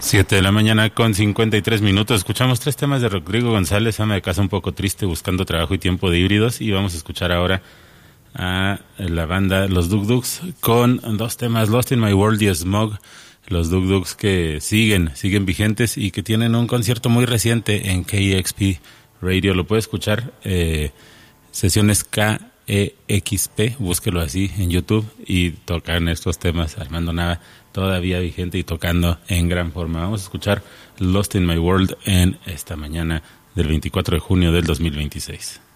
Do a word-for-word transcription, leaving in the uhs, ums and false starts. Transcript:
Siete de la mañana con cincuenta y tres minutos. Escuchamos tres temas de Rodrigo González, ama de casa un poco triste, buscando trabajo y tiempo de híbridos. Y vamos a escuchar ahora a la banda Los Duk Duks con dos temas, Lost in My World y Smog. Los Duk Duks que siguen, siguen vigentes y que tienen un concierto muy reciente en K X P Radio. Lo puede escuchar, eh, sesiones K E X P, búsquelo así en YouTube, y tocan estos temas. Armando Nava todavía vigente y tocando en gran forma. Vamos a escuchar Lost in My World en esta mañana del veinticuatro de junio del dos mil veintiséis.